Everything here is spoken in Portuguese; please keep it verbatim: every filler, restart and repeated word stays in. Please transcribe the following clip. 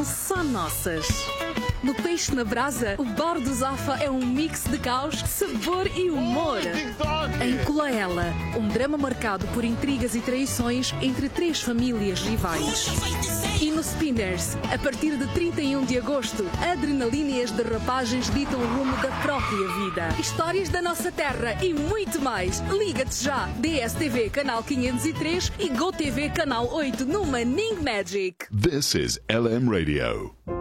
são só nossas. No Peixe na Brasa, o Bar do Zafa é um mix de caos, sabor e humor. Em Colaela, um drama marcado por intrigas e traições entre três famílias rivais. E no Spinners, a partir de trinta e um de agosto, adrenalina e as derrapagens ditam o rumo da própria vida. Histórias da nossa terra e muito mais. Liga-te já! D S T V Canal quinhentos e três e GoTV Canal oito no Manning Magic. This is L M Radio.